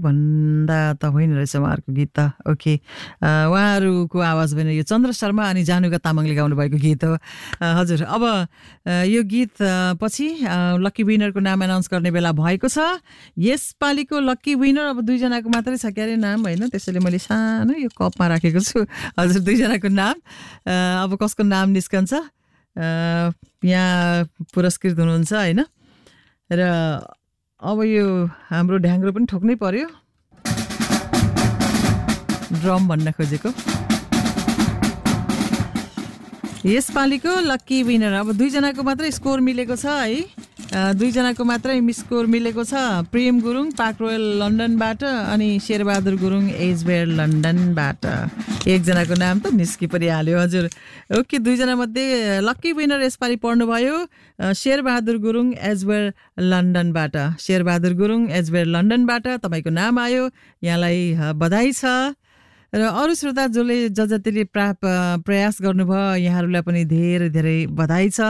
भन्दा त होइन रहेछ उहाँहरूको गीत त ओके उहाँहरूको आवाज पनि यो चन्द्र शर्मा अनि जानुका तामाङले गाउनु भएको गीत हो हजुर अब यो गीत पछि लकी विनरको नाम एनाउन्स गर्ने बेला भएको छ यसपालिको लकी विनर अब 2 जनाको मात्रै छ क्यारे नाम होइन त्यसैले मैले सानो यो कपमा राखेको छु हजुर 2 जनाको नाम अब कसको नाम निस्कन्छ यहाँ पुरस्कृत हुनुहुन्छ होइन र अब यो हाम्रो ढ्याङ्ग्रो पनि ठोक्नै पर्यो ड्रम भन्न खोजेको यसपालिको लकी विनर अब 2 जनाको मात्रै स्कोर मिलेको छ है 2 जनाको मात्रै स्कोर मिलेको छ प्रेम गुरुङ पार्क रोयल लन्डनबाट अनि शेरबहादुर गुरुङ एजवेयर लन्डनबाट 1 जनाको नाम त निस्कि पनि हाल्यो हजुर ओके 2 जना मध्ये लकी विनर यसपालि पर्नुभयो शेरबहादुर गुरुङ एजवेयर लन्डनबाट शेरबहादुर गुरुङ एजवेयर लन्डनबाट तपाईको नाम आयो यहाँलाई बधाई छ र अरु श्रोता जसले जतिले प्रयास गर्नुभयो यहाँहरूलाई पनि धेरै धेरै बधाई छ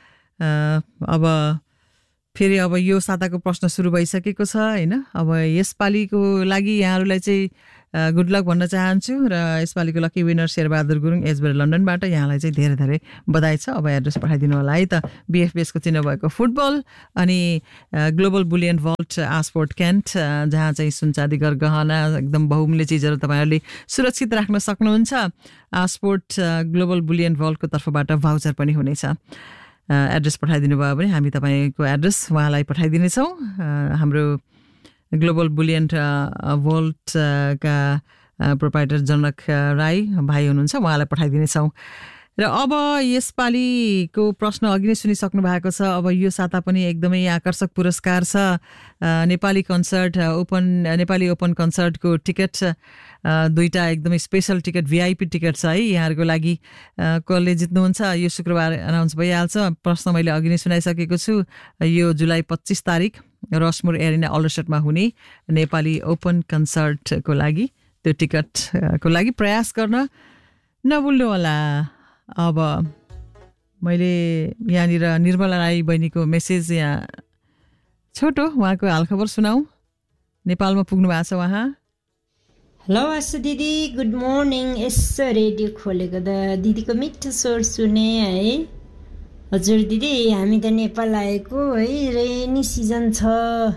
अब फेरि अब यो साताको प्रश्न सुरु भइसकेको छ हैन अब यसपालिको लागि यहाँहरूलाई चाहिँ गुड लक भन्न चाहन्छु र यसपालिको लकी विनर शेरबहादुर गुरुङ एजवेयर लन्डनबाट यहाँलाई चाहिँ धेरै धेरै बधाई छ अब एड्रेस पठाइदिनु होला है त बीएफबीएस को चिन्ह भएको फुटबल अनि ग्लोबल बुलियन भल्ट आस्पोर्ट क्यान्ट जहाँ चाहिँ सुनचाँदी गहना एकदम बहुमूल्य चीजहरू तपाईहरुले सुरक्षित राख्न सक्नुहुन्छ आस्पोर्ट ग्लोबल बुलियन भल्टको तर्फबाट भाउचर पनि हुनेछ एड्रेस पठाइदिनु भयो भने हामी तपाईको एड्रेस उहाँलाई पठाइदिनेछौँ हाम्रो ग्लोबल बुलियन भोल्ट का प्रोप्राइटर जनक राई भाइ हुनुहुन्छ उहाँलाई पठाइदिनेछौँ र अब यसपालिको प्रश्न अघि नै सुनिसक्नु भएको छ अब यो साता पनि एकदमै आकर्षक पुरस्कार छ नेपाली नेपाली ओपन कन्सर्टको टिकट 2टा एकदमै स्पेशल टिकट भिआइपी टिकट छ है यहाँहरुको लागि कसले जित्नुहुन्छ यो शुक्रबार अनाउन्स भइहाल्छ प्रश्न मैले अघि नै सुनाइसकेको छु यो जुलाई 25 तारिख रसमुर एरिना अल्डरसटमा हुने नेपाली ओपन कन्सर्टको लागि त्यो टिकटको लागि प्रयास गर्न नभुल्नु होला अब मैले यहाँनिर निर्मला राई बहिनीको मेसेज यहाँ छोटो उहाँको हालखबर सुनाऊ नेपालमा पुग्नु भएको छ उहाँ हेलो आशा दिदी गुड मर्निङ यसो रेडियो खोलेको त दिदीको मिठो स्वर सुने है हजुर दिदी हामी त नेपाल आएको है रेनी सिजन छ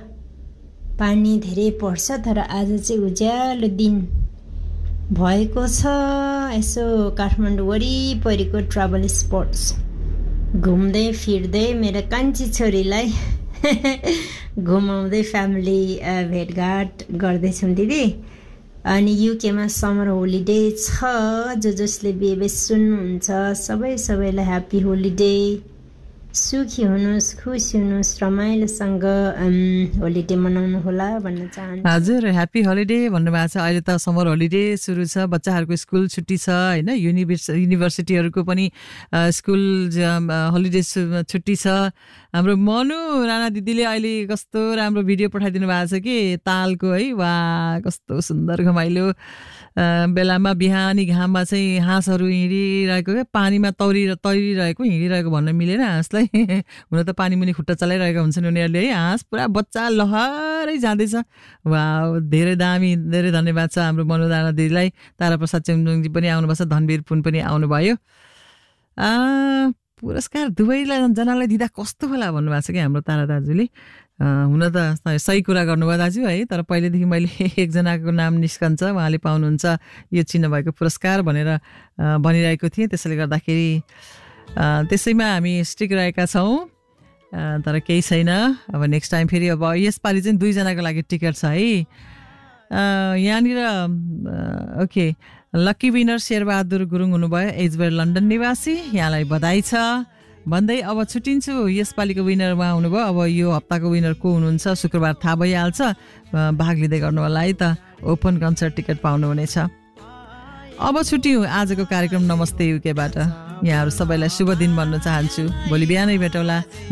पानी धेरै पर्छ तर आज चाहिँ उज्यालो दिन भएको छ यसो काठमाडौँ वरिपरिको ट्राभल स्पट्स घुम्दै फिर्दै मेरो कान्छी छोरीलाई घुमाउँदै फ्यामिली भेटघाट गर्दैछौँ दिदी अनि युकेमा समर होलिडे छ जसले बीएफबीएस सुन्नुहुन्छ सबैलाई ह्यापी होलिडे सुखी हुनुहोस् खुसी हुनुहोस् रमाइलोसँग होलिडे मनाउनु होला भन्न चाहन्छु हजुर ह्यापी होलिडे भन्नुभएको छ अहिले त समर होलिडे सुरु छ बच्चाहरूको स्कुल छुट्टी छ हैन युनिभर्सिटीहरूको पनि स्कुल होलिडे छुट्टी छ हाम्रो मनु राणा दिदीले अहिले कस्तो राम्रो भिडियो पठाइदिनु भएको छ कि तालको है वाह कस्तो सुन्दर घमाइलो बेलामा बिहानी घाममा चाहिँ हाँसहरू हिँडिरहेको क्या पानीमा तैरिरहेको हिँडिरहेको भन्न मिलेन हाँसलाई हुन त पानी मुनि खुट्टा चलाइरहेका हुन्छन् उनीहरूले है हाँस पुरा बच्चा लहरै जाँदैछ वाह धेरै दामी धेरै धन्यवाद छ हाम्रो मनु राणा दिदीलाई तारा प्रसाद चेम्जोङजी पनि आउनुभएको छ धनवीर पुन पनि आउनुभयो पुरस्कार दुवैजनालाई दिँदा कस्तो होला भन्नुभएको छ कि हाम्रो तारा दाजुले हुन त सही कुरा गर्नुभयो दाजु है तर पहिलेदेखि मैले एकजनाको नाम निस्कन्छ उहाँले पाउनुहुन्छ यो चिन्ह भएको पुरस्कार भनेर भनिरहेको थिएँ त्यसैले गर्दाखेरि त्यसैमा हामी स्टिक रहेका छौँ तर केही छैन अब नेक्स्ट टाइम फेरि अब यसपालि चाहिँ 2 जनाको लागि टिकट छ है यहाँनिर okay lucky winner Sher Bahadur Gurung हुनुभयो एजवेयर लन्डन निवासी यहाँलाई बधाई छ भन्दै अब छुट्टिन्छु यसपालिको विनर उहाँ हुनुभयो अब यो हप्ताको विनर को हुनुहुन्छ शुक्रबार थाहा भइहाल्छ भाग लिँदै गर्नु होला है त ओपन कन्सर्ट टिकट पाउनुहुनेछ अब छुट्यौँ आजको कार्यक्रम नमस्ते युकेबाट यहाँहरू सबैलाई शुभ दिन भन्न चाहन्छु भोलि बिहानै भेटौँला